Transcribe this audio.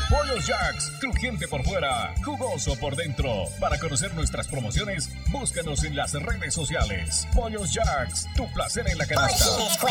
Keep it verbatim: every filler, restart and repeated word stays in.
Pollos Jacks, crujiente por fuera, jugoso por dentro. Para conocer nuestras promociones, búscanos en las redes sociales. Pollos Jacks, tu placer en la canasta.